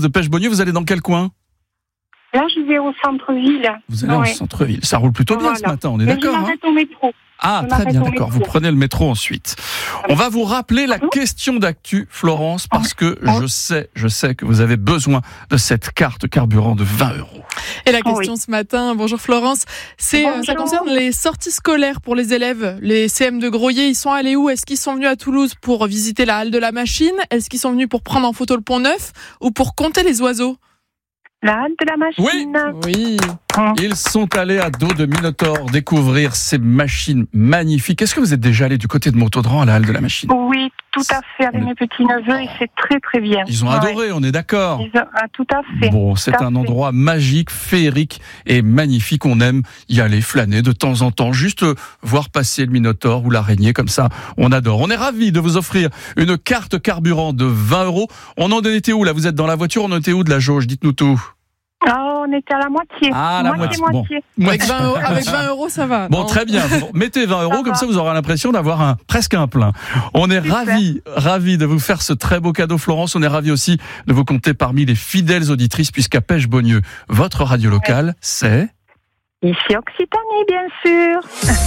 de Pêche-Beaunieu. Vous allez dans quel coin ? Là, je vais au centre-ville. Vous allez au centre-ville. Ça roule plutôt bien ce matin, on est d'accord ? Je m'arrête au métro. Ah, très bien, d'accord. Vous prenez le métro ensuite. On va vous rappeler la question d'actu, Florence, parce que je sais que vous avez besoin de cette carte carburant de 20 €. Et la question ce matin, bonjour Florence, ça concerne les sorties scolaires pour les élèves. Les CM de Groyer, ils sont allés où ? Est-ce qu'ils sont venus à Toulouse pour visiter la halle de la machine ? Est-ce qu'ils sont venus pour prendre en photo le Pont Neuf ou pour compter les oiseaux ? La halle de la machine. Oui. Ils sont allés à dos de Minotaure découvrir ces machines magnifiques. Est-ce que vous êtes déjà allé du côté de Montaudran à la halle de la machine ? Oui, tout à fait, avec mes petits-neveux, et c'est très très bien. Ils ont adoré, on est d'accord ? Tout à fait. Bon, c'est un endroit magique, féerique et magnifique. On aime y aller flâner de temps en temps, juste voir passer le Minotaure ou l'araignée, comme ça, on adore. On est ravis de vous offrir une carte carburant de 20 €. On en était où là ? Vous êtes dans la voiture, on en était où de la jauge ? Dites-nous tout. On était à la moitié. Ah, la moitié. Bon. Avec 20 €, ça va. Bon, très bien. Mettez 20 €, comme ça vous aurez l'impression d'avoir presque un plein. On est ravis de vous faire ce très beau cadeau, Florence. On est ravis aussi de vous compter parmi les fidèles auditrices, puisqu'à Pêche-Beaunieu, votre radio locale, c'est... Ici Occitanie, bien sûr.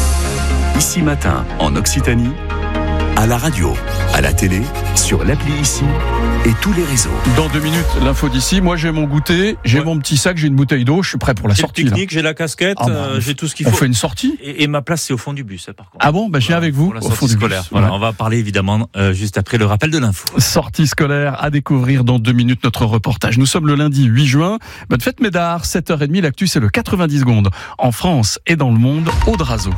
Ici Matin, en Occitanie, à la radio, à la télé, sur l'appli Ici et tous les réseaux. Dans 2 minutes, l'info d'ici. Moi, j'ai mon goûter, j'ai mon petit sac, j'ai une bouteille d'eau, je suis prêt pour la sortie. J'ai le pique-nique, j'ai la casquette, j'ai tout ce qu'il faut. On fait une sortie ? Et ma place, c'est au fond du bus, par contre. Ah bon ? Je viens avec vous au fond du scolaire. Bus. Voilà, on va parler évidemment juste après le rappel de l'info. Sortie scolaire à découvrir dans 2 minutes notre reportage. Nous sommes le lundi 8 juin. Bonne fête, Médard. 7h30, l'actu, c'est le 90 secondes. En France et dans le monde, Aude Razeau.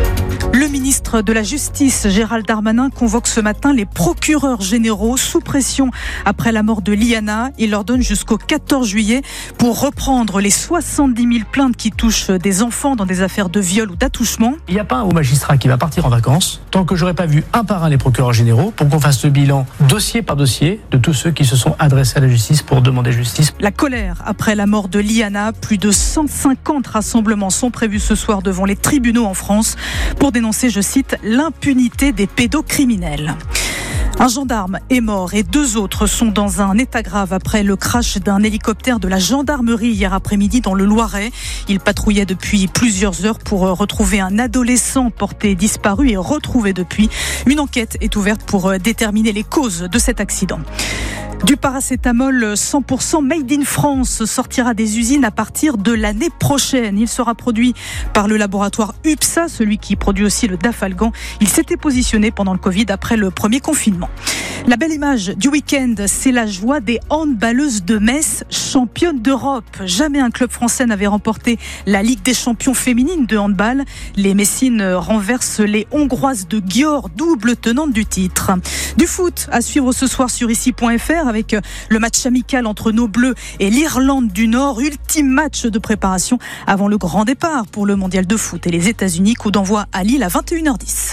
Le ministre de la Justice, Gérald Darmanin, convoque ce matin les procureurs généraux sous pression après la mort de Liana. Il leur donne jusqu'au 14 juillet pour reprendre les 70 000 plaintes qui touchent des enfants dans des affaires de viol ou d'attouchement. Il n'y a pas un haut magistrat qui va partir en vacances tant que j'aurai pas vu un par un les procureurs généraux pour qu'on fasse le bilan dossier par dossier de tous ceux qui se sont adressés à la justice pour demander justice. La colère après la mort de Liana. Plus de 150 rassemblements sont prévus ce soir devant les tribunaux en France pour dénoncer, je cite, l'impunité des pédocriminels. Un gendarme est mort et 2 autres sont dans un état grave après le crash d'un hélicoptère de la gendarmerie hier après-midi dans le Loiret. Il patrouillait depuis plusieurs heures pour retrouver un adolescent porté disparu et retrouvé depuis. Une enquête est ouverte pour déterminer les causes de cet accident. Du paracétamol 100% made in France sortira des usines à partir de l'année prochaine. Il sera produit par le laboratoire UPSA, celui qui produit aussi le Dafalgan. Il s'était positionné pendant le Covid après le premier confinement. La belle image du week-end, c'est la joie des handballeuses de Metz, championnes d'Europe. Jamais un club français n'avait remporté la Ligue des champions féminines de handball. Les Messines renversent les Hongroises de Győr, double tenante du titre. Du foot à suivre ce soir sur ici.fr avec le match amical entre nos Bleus et l'Irlande du Nord. Ultime match de préparation avant le grand départ pour le mondial de foot et les États-Unis. Coup d'envoi à Lille à 21h10.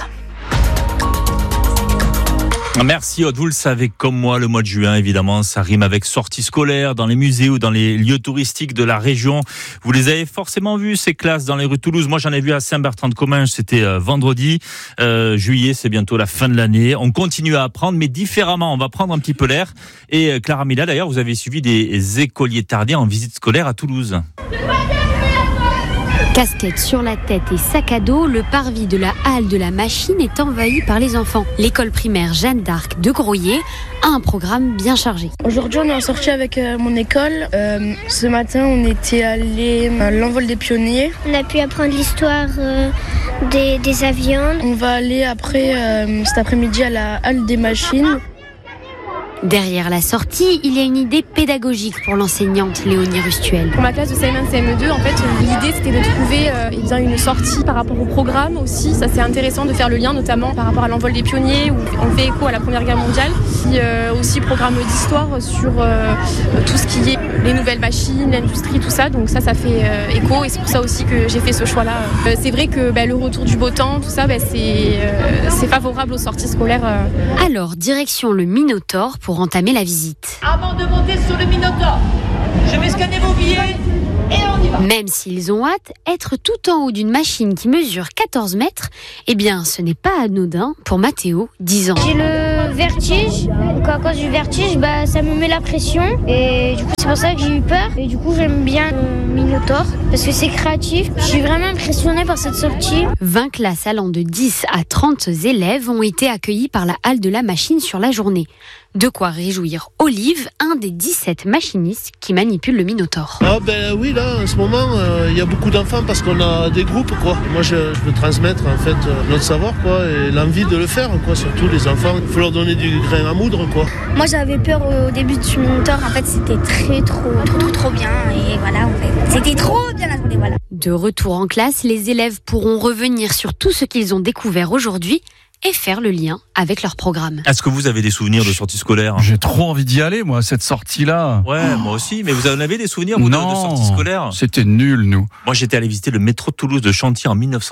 Merci Aude, vous le savez comme moi, le mois de juin évidemment ça rime avec sortie scolaire dans les musées ou dans les lieux touristiques de la région. Vous les avez forcément vus ces classes dans les rues de Toulouse. Moi j'en ai vu à Saint-Bertrand-de-Comminges, c'était vendredi. Juillet c'est bientôt la fin de l'année. On continue à apprendre mais différemment, on va prendre un petit peu l'air. Et Clara Mila d'ailleurs, vous avez suivi des écoliers tardiens en visite scolaire à Toulouse. Casquette sur la tête et sac à dos, le parvis de la halle de la machine est envahi par les enfants. L'école primaire Jeanne d'Arc de Groyer a un programme bien chargé. Aujourd'hui, on est sorti avec mon école. Ce matin, on était allé à l'envol des pionniers. On a pu apprendre l'histoire des avions. On va aller après, cet après-midi, à la halle des machines. Derrière la sortie, il y a une idée pédagogique pour l'enseignante Léonie Rustuel. Pour ma classe de CM1, CM2, en fait, l'idée c'était de trouver une sortie par rapport au programme aussi. Ça c'est intéressant de faire le lien, notamment par rapport à l'envol des pionniers où on fait écho à la Première Guerre mondiale. Puis aussi programme d'histoire sur tout ce qui est les nouvelles machines, l'industrie, tout ça. Donc ça fait écho et c'est pour ça aussi que j'ai fait ce choix-là. C'est vrai que le retour du beau temps, tout ça, c'est favorable aux sorties scolaires. Alors, direction le Minotaure pour entamer la visite. Avant de monter sur le Minotaure, je vais scanner vos billets et on y va. Même s'ils ont hâte, être tout en haut d'une machine qui mesure 14 mètres, eh bien ce n'est pas anodin pour Mathéo, 10 ans. J'ai le vertige, donc à cause du vertige, ça me met la pression et du coup c'est pour ça que j'ai eu peur. Et du coup, j'aime bien Minotaur parce que c'est créatif. Je suis vraiment impressionnée par cette sortie. 20 classes allant de 10 à 30 élèves ont été accueillis par la halle de la machine sur la journée. De quoi réjouir Olive, un des 17 machinistes qui manipulent le Minotaur. Ah ben oui, là, en ce moment, il y a beaucoup d'enfants parce qu'on a des groupes, quoi. Moi, je veux transmettre, en fait, notre savoir, quoi, et l'envie de le faire, quoi. Surtout les enfants, il faut leur donner du grain à moudre, quoi. Moi, j'avais peur au début du Minotaur. En fait, c'était trop bien. Et voilà, en fait, c'était trop bien la journée, voilà. De retour en classe, les élèves pourront revenir sur tout ce qu'ils ont découvert aujourd'hui et faire le lien avec leur programme. Est-ce que vous avez des souvenirs de sorties scolaires ? J'ai trop envie d'y aller, moi, cette sortie-là. Ouais, moi aussi. Mais vous en avez des souvenirs, vous, de sorties scolaires ? C'était nul, nous. Moi, j'étais allé visiter le métro de Toulouse de Chantilly en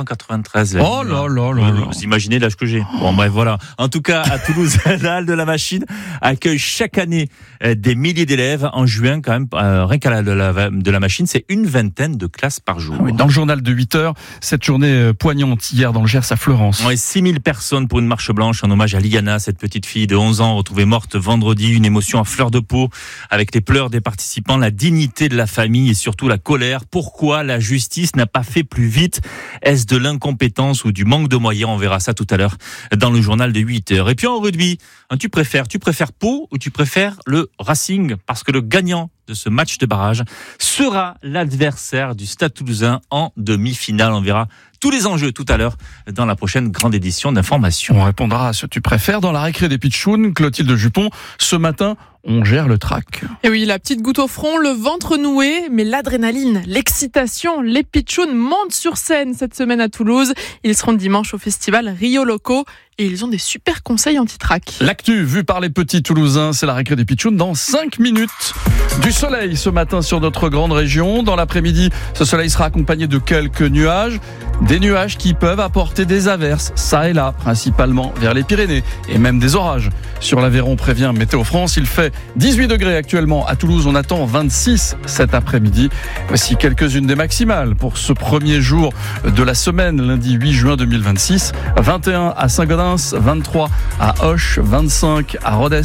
1993. Oh là là là là. Vous imaginez l'âge que j'ai. Bon, bref, voilà. En tout cas, à Toulouse, la halle de la machine accueille chaque année des milliers d'élèves. En juin, quand même, rien qu'à la halle de la machine, c'est une vingtaine de classes par jour. Oui, dans le journal de 8h, cette journée poignante hier dans le Gers à Fleurance. Ouais, 6000 personnes pour une marche blanche en hommage à Liana, cette petite fille de 11 ans retrouvée morte vendredi. Une émotion à fleur de peau avec les pleurs des participants, la dignité de la famille et surtout la colère. Pourquoi la justice n'a pas fait plus vite ? Est-ce de l'incompétence ou du manque de moyens ? On verra ça tout à l'heure dans le journal de 8h. Et puis en rugby, tu préfères Pau ou tu préfères le Racing ? Parce que le gagnant de ce match de barrage sera l'adversaire du Stade Toulousain en demi-finale. On verra tous les enjeux tout à l'heure dans la prochaine grande édition d'Information. On répondra à ce que tu préfères dans la récré des Pitchouns. Clotilde Jupon, ce matin, on gère le track. Et oui, la petite goutte au front, le ventre noué, mais l'adrénaline, l'excitation, les Pitchouns montent sur scène cette semaine à Toulouse. Ils seront dimanche au festival Rio Loco et ils ont des super conseils anti-track. L'actu vue par les petits Toulousains, c'est la récré des Pitchouns dans 5 minutes. Du soleil ce matin sur notre grande région. Dans l'après-midi, ce soleil sera accompagné de quelques nuages. Des nuages qui peuvent apporter des averses, ça et là, principalement vers les Pyrénées, et même des orages. Sur l'Aveyron, prévient Météo France, il fait 18 degrés actuellement. À Toulouse, on attend 26 cet après-midi. Voici quelques-unes des maximales pour ce premier jour de la semaine, lundi 8 juin 2026. 21 à Saint-Gaudens, 23 à Auch, 25 à Rodez,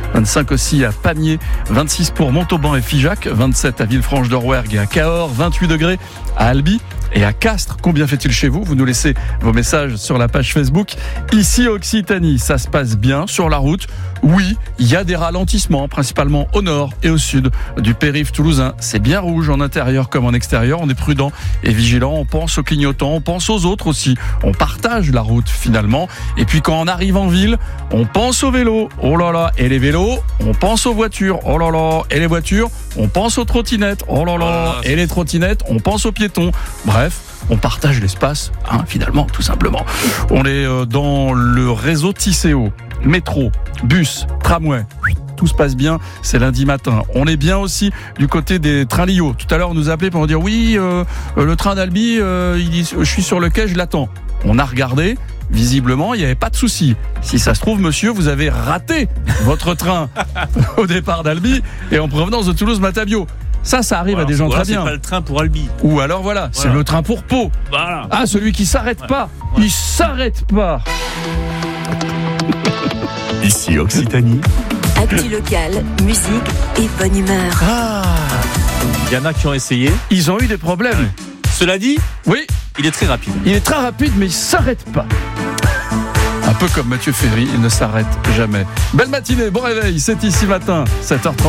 25 aussi à Pamiers, 26 pour Montauban et Figeac, 27 à Villefranche-de-Rouergue et à Cahors, 28 degrés à Albi et à Castres. Combien fait-il chez vous ? Vous nous laissez vos messages sur la page Facebook. Ici Occitanie, ça se passe bien sur la route. Oui, il y a des ralentissements, principalement au nord et au sud du périph' toulousain. C'est bien rouge en intérieur comme en extérieur. On est prudent et vigilant. On pense aux clignotants, on pense aux autres aussi. On partage la route finalement. Et puis quand on arrive en ville, on pense aux vélos. Oh là là, et les vélos, on pense aux voitures. Oh là là, et les voitures, on pense aux trottinettes. Oh là là, et les trottinettes, on pense aux piétons. Bref, on partage l'espace, finalement, tout simplement. On est dans le réseau Tisséo, métro, bus, tramway. Tout se passe bien, c'est lundi matin. On est bien aussi du côté des trains Lio. Tout à l'heure, on nous a appelé pour nous dire oui, le train d'Albi, il dit, je suis sur le quai, je l'attends. On a regardé. Visiblement, il n'y avait pas de souci. Si ça se trouve, monsieur, vous avez raté votre train au départ d'Albi et en provenance de Toulouse-Matabio. Ça arrive à des gens très bien. C'est pas le train pour Albi. Ou alors voilà, c'est le train pour Pau. Voilà. Ah, celui qui s'arrête pas. Ouais. Il s'arrête pas. Ici Occitanie. Actu locale, musique et bonne humeur. Il y en a qui ont essayé. Ils ont eu des problèmes. Ouais. Cela dit, oui, il est très rapide. Il est très rapide, mais il s'arrête pas. Un peu comme Mathieu Ferry, il ne s'arrête jamais. Belle matinée, bon réveil, c'est ici matin, 7h30.